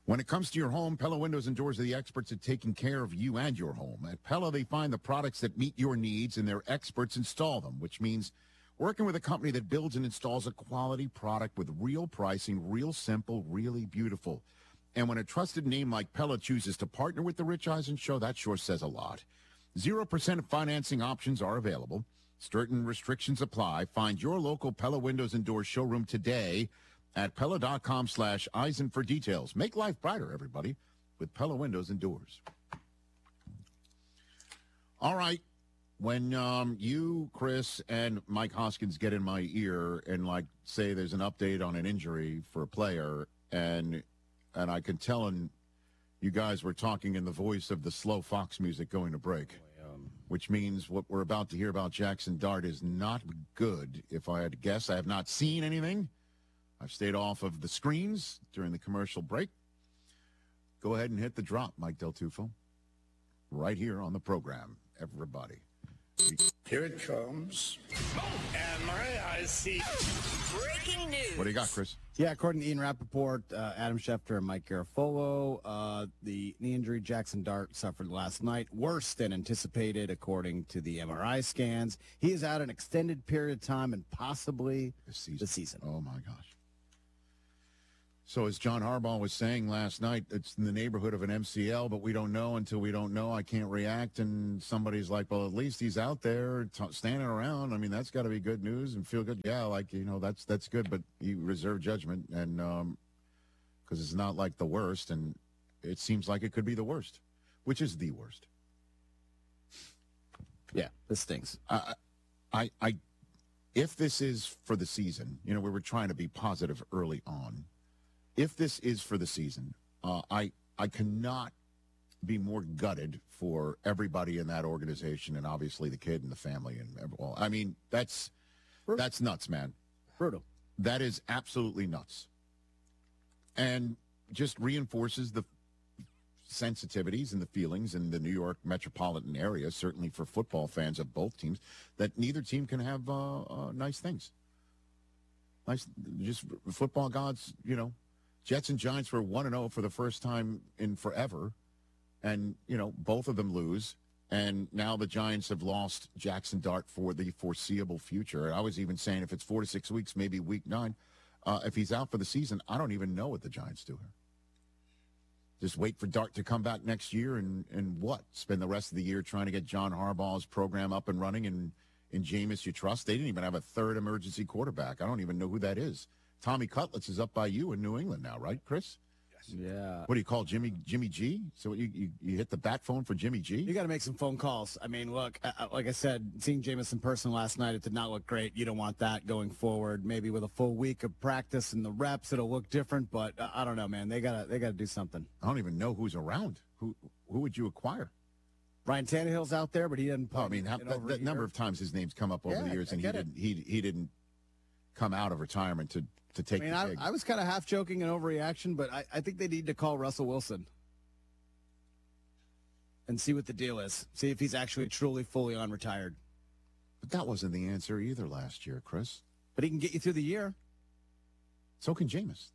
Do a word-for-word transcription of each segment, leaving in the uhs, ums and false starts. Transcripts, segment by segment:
When it comes to your home, Pella Windows and Doors are the experts at taking care of you and your home. At Pella, they find the products that meet your needs, and their experts install them, which means working with a company that builds and installs a quality product with real pricing, real simple, really beautiful. And when a trusted name like Pella chooses to partner with the Rich Eisen Show, that sure says a lot. Zero percent financing options are available. Certain restrictions apply. Find your local Pella Windows and Doors showroom today at Pella.com slash Eisen for details. Make life brighter, everybody, with Pella Windows and Doors. All right. When um, you, Chris, and Mike Hoskins get in my ear and, like, say there's an update on an injury for a player, and and I can tell in, you guys were talking in the voice of the slow Fox music going to break, which means what we're about to hear about Jackson Dart is not good, if I had to guess. I have not seen anything. I've stayed off of the screens during the commercial break. Go ahead and hit the drop, Mike Del Tufo. Right here on the program, everybody. Here it comes. And my eyes see. Breaking news. What do you got, Chris? Yeah, according to Ian Rappaport, uh, Adam Schefter, and Mike Garafolo, uh, the knee injury Jackson Dart suffered last night, worse than anticipated, according to the M R I scans. He is out an extended period of time and possibly The season. the season. Oh, my gosh. So as John Harbaugh was saying last night, it's in the neighborhood of an M C L, but we don't know until we don't know. I can't react. And somebody's like, well, at least he's out there t- standing around. I mean, that's got to be good news and feel good. Yeah, like, you know, that's that's good, but you reserve judgment. And um, because it's not like the worst, and it seems like it could be the worst, which is the worst. Yeah, this stings. I, I, I, if this is for the season, you know, we were trying to be positive early on. If this is for the season, uh, I I cannot be more gutted for everybody in that organization, and obviously the kid and the family and everyone. I mean, that's that's nuts, man. Brutal. That is absolutely nuts, and just reinforces the sensitivities and the feelings in the New York metropolitan area, certainly for football fans of both teams, that neither team can have uh, uh, nice things. Nice, just football gods, you know. Jets and Giants were one and oh for the first time in forever, and, you know, both of them lose, and now the Giants have lost Jackson Dart for the foreseeable future. I was even saying if it's four to six weeks, maybe week nine, uh, if he's out for the season, I don't even know what the Giants do here. Just wait for Dart to come back next year and, and what? Spend the rest of the year trying to get John Harbaugh's program up and running and in Jameis you trust? They didn't even have a third emergency quarterback. I don't even know who that is. Tommy Cutlets is up by you in New England now, right, Chris? Yes. Yeah. What do you call Jimmy Jimmy G? So you, you, you hit the bat phone for Jimmy G? You got to make some phone calls. I mean, look, uh, like I said, seeing Jameis in person last night, it did not look great. You don't want that going forward. Maybe with a full week of practice and the reps, it'll look different. But uh, I don't know, man. They gotta they gotta do something. I don't even know who's around. Who who would you acquire? Ryan Tannehill's out there, but he didn't. Oh, I mean, how, that, that number of times his name's come up over Yeah, the years, I and he get it. didn't he he didn't come out of retirement to to take I mean, the I, gig. I was kind of half joking and overreaction, but I, I think they need to call Russell Wilson and see what the deal is. See if he's actually truly fully unretired. But that wasn't the answer either last year, Chris. But he can get you through the year. So can Jameis.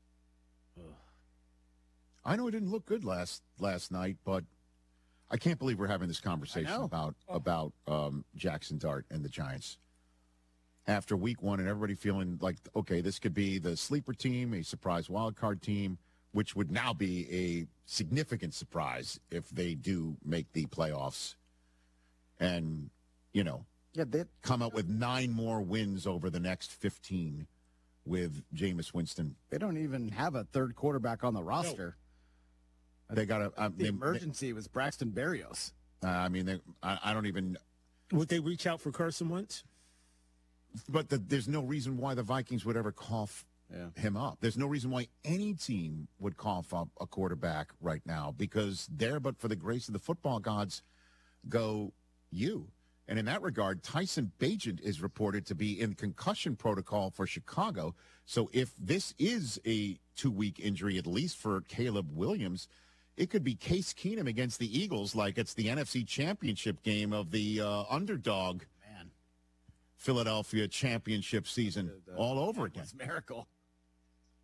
I know it didn't look good last last night, but I can't believe we're having this conversation know. about about um, Jackson Dart and the Giants after week one, and everybody feeling like, okay, this could be the sleeper team, a surprise wild card team, which would now be a significant surprise if they do make the playoffs, and you know, Yeah, they, come up with nine more wins over the next fifteen with Jameis Winston. they don't even have a third quarterback on the roster. They got a The emergency was Braxton Berrios. Uh, I mean, they, I, I don't even. Would they reach out for Carson Wentz? But the, there's no reason why the Vikings would ever cough Yeah. him up. There's no reason why any team would cough up a quarterback right now, because there, but for the grace of the football gods, go you. And in that regard, Tyson Bagent is reported to be in concussion protocol for Chicago. So if this is a two-week injury, at least for Caleb Williams, it could be Case Keenum against the Eagles like it's the N F C Championship game of the uh, underdog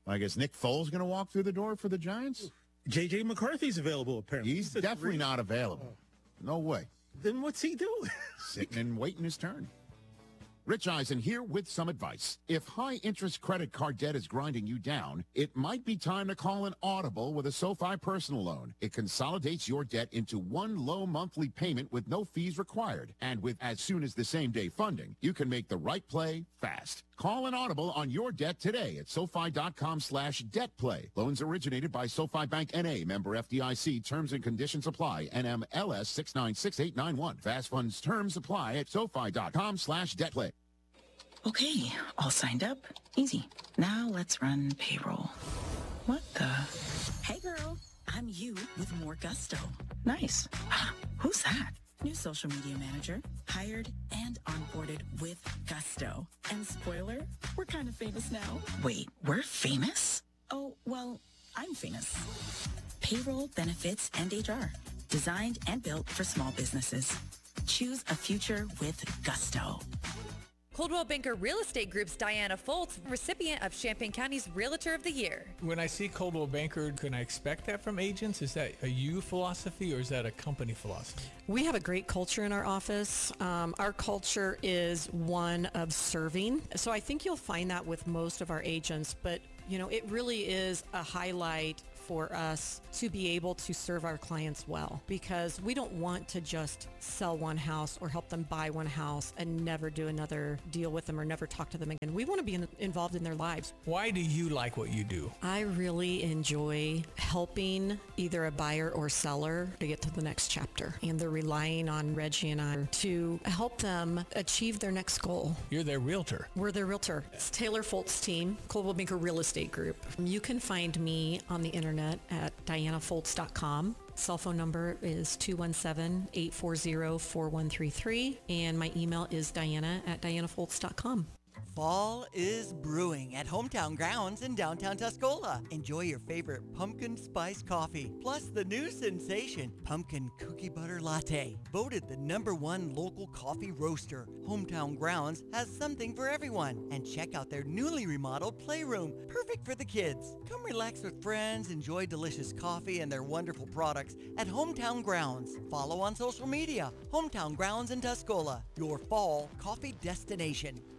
I guess Nick Foles going to walk through the door for the Giants? J J McCarthy's available, apparently. He's definitely not available. No way. Then what's he doing? Sitting and waiting his turn. Rich Eisen here with some advice. If high-interest credit card debt is grinding you down, it might be time to call an Audible with a SoFi personal loan. It consolidates your debt into one low monthly payment with no fees required. And with as soon as the same-day funding, you can make the right play fast. Call an Audible on your debt today at SoFi.com slash debt play. Loans originated by SoFi Bank N A, member F D I C. Terms and conditions apply. N M L S six nine six eight nine one. Fast funds terms apply at SoFi.com slash debt play. Okay, all signed up. Easy. Now let's run payroll. What the? Hey girl, I'm you with more gusto. Nice. Who's that? New social media manager, hired and onboarded with gusto. And spoiler, we're kind of famous now. Wait, we're famous? Oh, well, I'm famous. Payroll, benefits, and H R. Designed and built for small businesses. Choose a future with gusto. Coldwell Banker Real Estate Group's Diana Foltz, recipient of Champaign County's Realtor of the Year. When I see Coldwell Banker, can I expect that from agents? Is that a you philosophy or is that a company philosophy? We have a great culture in our office. Um, our culture is one of serving. So I think you'll find that with most of our agents, but you know, it really is a highlight for us to be able to serve our clients well, because we don't want to just sell one house or help them buy one house and never do another deal with them or never talk to them again. We want to be in, involved in their lives. Why do you like what you do? I really enjoy helping either a buyer or seller to get to the next chapter, and they're relying on Reggie and I to help them achieve their next goal. You're their realtor. We're their realtor. It's Taylor Foltz team, Coldwell Banker Real Estate Group. You can find me on the internet at diana foltz dot com. Cell phone number is two one seven, eight four zero, four one three three, and my email is diana at diana foltz dot com. Fall is brewing at Hometown Grounds in downtown Tuscola. Enjoy your favorite pumpkin spice coffee, plus the new sensation, Pumpkin Cookie Butter Latte. Voted the number one local coffee roaster, Hometown Grounds has something for everyone. And check out their newly remodeled playroom, perfect for the kids. Come relax with friends, enjoy delicious coffee and their wonderful products at Hometown Grounds. Follow on social media, Hometown Grounds in Tuscola, your fall coffee destination.